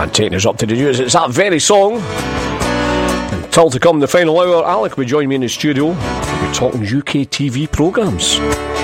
And taking us up to the news, it's that very song. Until to come the final hour, Alec will join me in the studio. We're talking UK TV programmes.